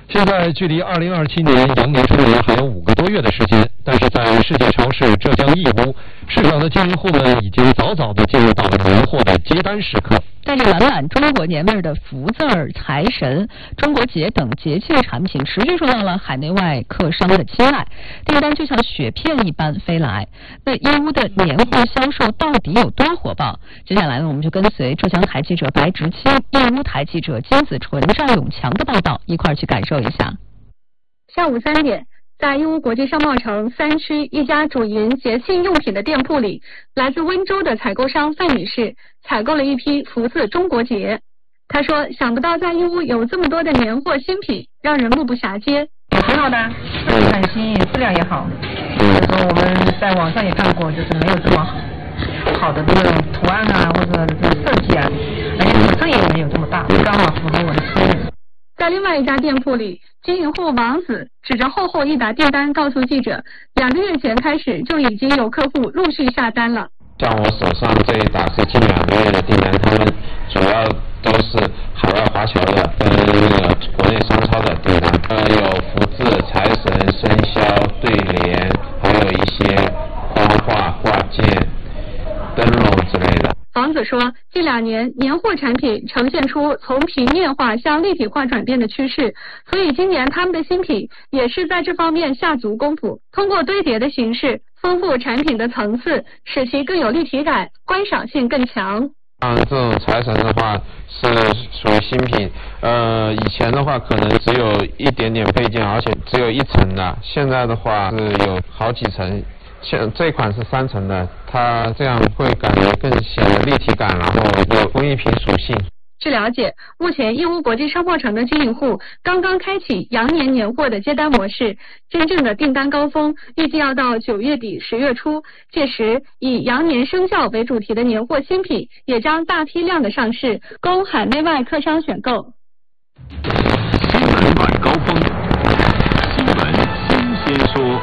现在距离2027年羊年春联还有5个多月的时间，但是在世界超市浙江义乌，市场的经营户们已经早早地进入到了年货的接单时刻。 带着满满中国年味的福字儿、财神、中国结等节气的产品，持续受到了海内外客商的青睐，订单就像雪片一般飞来。那义乌的年货销售到底有多火爆？接下来呢，我们就跟随浙江台记者白直清、义乌台记者金子纯、赵永强的报道，一块儿去感受一下。 下午3点，在义乌国际商贸城3区一家主营节庆用品的店铺里，来自温州的采购商范女士采购了一批福字中国结。她说，想不到在义乌有这么多的年货新品，让人目不暇接。 挺好的，设计很新颖，质量也好。说我们在网上也看过，就是没有这么好的这种图案啊，或者这个设计啊，而且尺寸也没有这么大，刚好符合我的心意。 在另外一家店铺里，经营户王子指着厚厚一沓订单告诉记者，2个月前开始就已经有客户陆续下单了。 像我手上这一沓是近2个月的订单，他们主要都是海外华侨的跟国内商超的订单，有福字、财神、生肖、对联，还有一些花画、挂件、灯笼之类的。 王子说，近2年年货产品呈现出从平面化向立体化转变的趋势，所以今年他们的新品也是在这方面下足功夫，通过堆叠的形式丰富产品的层次，使其更有立体感，观赏性更强。 这种财神的话是属于新品，以前的话可能只有一点点配件，而且只有1层的，现在的话是有好几层。这款是3层的，它这样会感觉更显得立体感，然后有工艺品属性。 据了解，目前义乌国际商贸城的经营户刚刚开启羊年年货的接单模式，真正的订单高峰预计要到9月底10月初，届时以羊年生肖为主题的年货新品也将大批量的上市，供海内外客商选购。 新闻晚高峰，新闻新鲜说。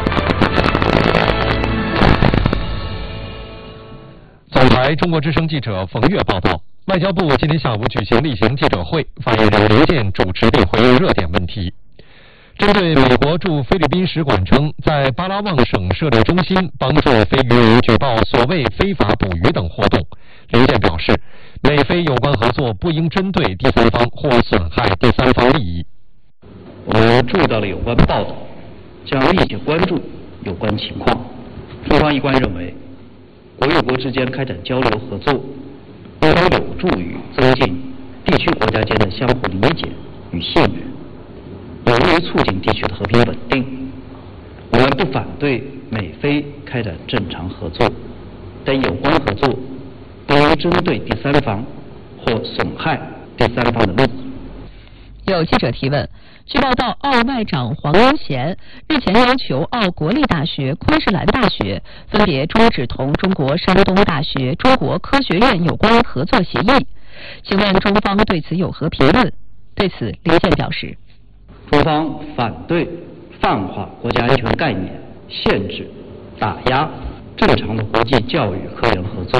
总台中国之声记者冯月报道，外交部今天下午举行例行记者会，发言人刘健主持并回应热点问题。针对美国驻菲律宾使馆称，在巴拉望省设立中心帮助菲渔民举报所谓非法捕鱼等活动，刘健表示，美菲有关合作不应针对第三方或损害第三方利益。 我注意到了有关报道，将密切关注有关情况。中方一贯认为，国与国之间开展交流合作，应当有助于增进地区国家间的相互理解与信任，有利于促进地区的和平稳定。我们不反对美菲开展正常合作，但有关合作不应针对第三方或损害第三方的利益。 有记者提问，据报道，澳外长黄英贤日前要求澳国立大学、昆士兰大学分别终止同中国山东大学、中国科学院有关合作协议。请问中方对此有何评论？对此，刘健表示， 中方反对泛化国家安全概念，限制、打压正常的国际教育科研合作。